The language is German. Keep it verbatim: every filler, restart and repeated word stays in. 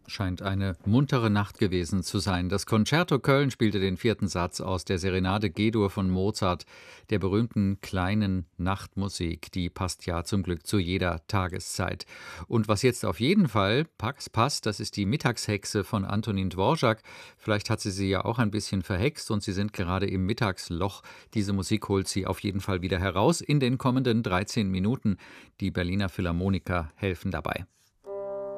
Scheint eine muntere Nacht gewesen zu sein. Das Concerto Köln spielte den vierten Satz aus der Serenade G-Dur von Mozart, der berühmten kleinen Nachtmusik. Die passt ja zum Glück zu jeder Tageszeit. Und was jetzt auf jeden Fall pax passt, das ist die Mittagshexe von Antonin Dvorak. Vielleicht hat sie sie ja auch ein bisschen verhext und Sie sind gerade im Mittagsloch. Diese Musik holt Sie auf jeden Fall wieder heraus in den kommenden dreizehn Minuten. Die Berliner Philharmoniker helfen dabei.